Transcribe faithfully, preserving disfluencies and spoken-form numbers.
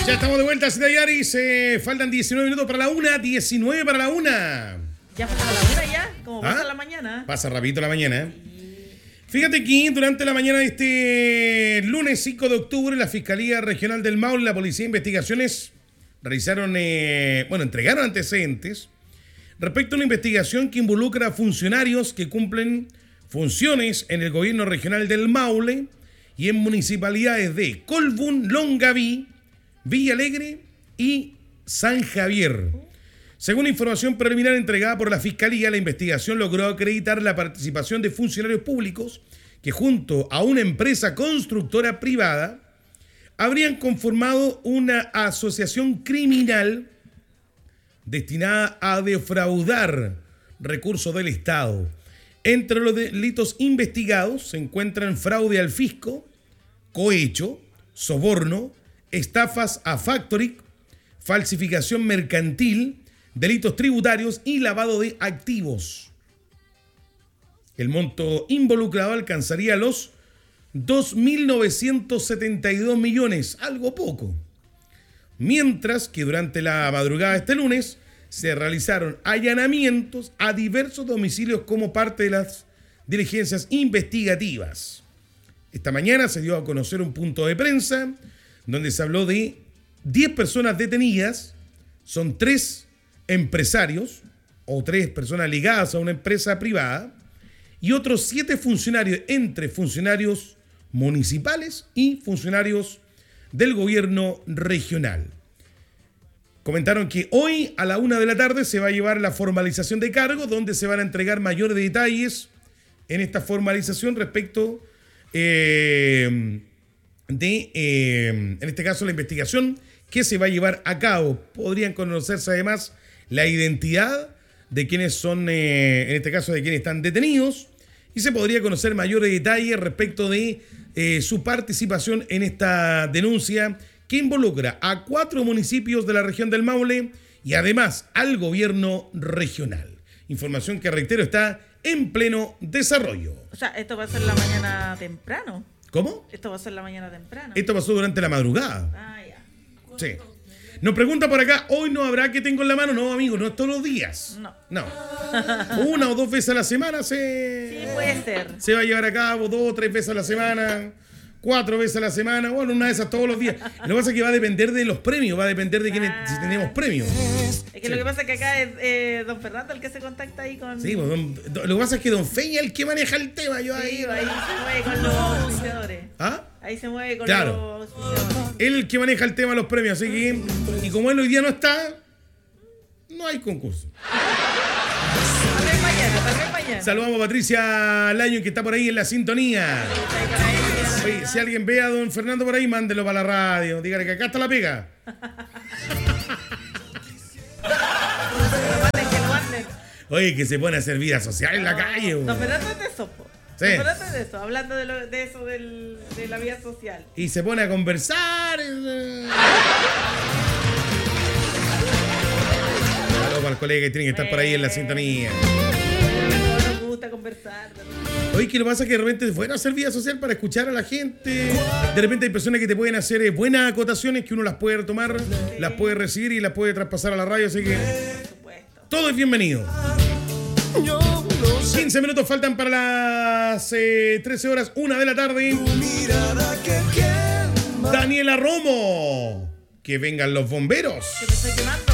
Ya estamos de vuelta, Cita Yaris. Eh, faltan diecinueve minutos para la una. diecinueve para la una. Ya falta la una ya, como pasa ¿Ah? la mañana. Pasa rapidito la mañana. ¿eh? Fíjate que durante la mañana de este lunes cinco de octubre, la Fiscalía Regional del Maule y la Policía de Investigaciones realizaron, eh, bueno, entregaron antecedentes respecto a una investigación que involucra a funcionarios que cumplen funciones en el gobierno regional del Maule y en municipalidades de Colbún, Longaví, Villa Alegre y San Javier. Según información preliminar entregada por la Fiscalía, la investigación logró acreditar la participación de funcionarios públicos que junto a una empresa constructora privada habrían conformado una asociación criminal destinada a defraudar recursos del Estado. Entre los delitos investigados se encuentran fraude al fisco, cohecho, soborno, estafas a factoring, falsificación mercantil, delitos tributarios y lavado de activos. El monto involucrado alcanzaría los dos mil novecientos setenta y dos millones, algo poco. Mientras que durante la madrugada de este lunes se realizaron allanamientos a diversos domicilios como parte de las diligencias investigativas. Esta mañana se dio a conocer un punto de prensa donde se habló de diez personas detenidas, son tres empresarios o tres personas ligadas a una empresa privada y otros siete funcionarios, entre funcionarios municipales y funcionarios del gobierno regional. Comentaron que hoy a la una de la tarde se va a llevar la formalización de cargos, donde se van a entregar mayores detalles en esta formalización respecto eh, de, eh, en este caso, la investigación que se va a llevar a cabo. Podrían conocerse además la identidad de quienes son, eh, en este caso, de quienes están detenidos, y se podría conocer mayores detalles respecto de eh, su participación en esta denuncia que involucra a cuatro municipios de la región del Maule y además al gobierno regional. Información que, reitero, está en pleno desarrollo. O sea, esto va a ser la mañana temprano. ¿Cómo? Esto va a ser la mañana temprano. Esto pasó durante la madrugada. Ah, ya. Sí. Nos pregunta por acá, ¿hoy no habrá que tengo en la mano? No, amigo, no es todos los días. No. No. Una o dos veces a la semana se... Sí, puede ser. Se va a llevar a cabo dos o tres veces a la semana, cuatro veces a la semana, bueno, una de esas todos los días. Lo que pasa es que va a depender de los premios, va a depender de quiénes, Ah. si tenemos premios. Es que Sí. lo que pasa es que acá es eh, don Fernando el que se contacta ahí con... Sí, pues, don- lo que pasa es que don Feña es el que maneja el tema, yo ahí... Sí, ahí se mueve con los auspiciadores. ¿Ah? Ahí se mueve con Claro. los auspiciadores. Él es el que maneja el tema de los premios, así que... Y como él hoy día no está, no hay concurso. Tal vez mañana, tal vez mañana. Saludamos a Patricia Laño, que está por ahí en la sintonía. Ahí para ella. Oye, si alguien ve a don Fernando por ahí, mándelo para la radio. Dígale que acá está la pega. Que lo manden, que lo manden. Oye, que se pone a hacer vida social en la calle. Don bo. Fernando es de eso, po. Sí. Don Fernando es de eso, hablando de, lo, de eso del, de la vida social. Y se pone a conversar. eh. Saludos para el colega que tiene que estar por ahí en la sintonía. A todos nos gusta conversar. Oye, que lo que pasa es que de repente es bueno hacer vida social para escuchar a la gente. De repente hay personas que te pueden hacer eh, buenas acotaciones que uno las puede retomar, las puede recibir y las puede traspasar a la radio. Así que Por supuesto. todo es bienvenido. quince minutos faltan para las eh, trece horas, una de la tarde. Daniela Romo. Que vengan los bomberos. Que me estoy quemando.